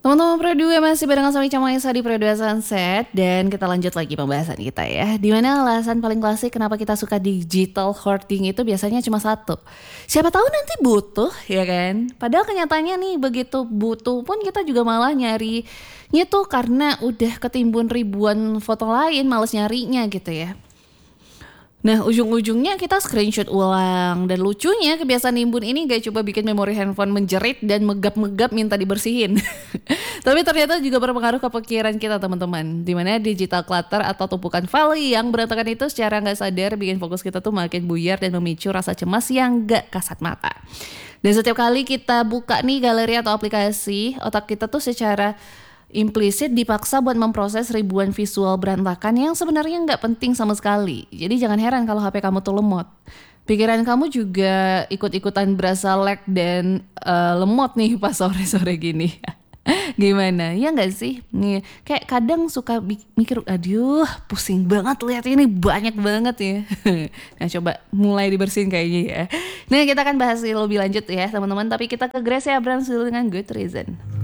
Teman-teman Pro 2 masih bareng sama Ica Maesa di Pro 2 Sunset. Dan kita lanjut lagi pembahasan kita ya. Dimana alasan paling klasik kenapa kita suka digital hoarding itu biasanya cuma satu. Siapa tahu nanti butuh, ya kan? Padahal kenyataannya nih begitu butuh pun kita juga malah nyarinya tuh karena udah ketimbun ribuan foto lain, males nyarinya gitu ya. Nah ujung-ujungnya kita screenshot ulang. Dan lucunya kebiasaan nimbun ini gak coba bikin memori handphone menjerit dan megap-megap minta dibersihin. Tapi ternyata juga berpengaruh ke pikiran kita teman-teman. Dimana digital clutter atau tumpukan file yang berantakan itu secara gak sadar bikin fokus kita tuh makin buyar dan memicu rasa cemas yang gak kasat mata. Dan setiap kali kita buka nih galeri atau aplikasi, otak kita tuh secara implisit dipaksa buat memproses ribuan visual berantakan yang sebenarnya nggak penting sama sekali. Jadi jangan heran kalau HP kamu tuh lemot. Pikiran kamu juga ikut-ikutan berasa lag dan lemot nih pas sore-sore gini. Gimana? Ya nggak sih? Nih, kayak kadang suka mikir, aduh pusing banget lihat ini banyak banget ya. Nah coba mulai dibersihin kayaknya ya. Nah kita akan bahas lebih lanjut ya teman-teman. Tapi kita ke Grace ya Abrams dulu dengan Good Reason.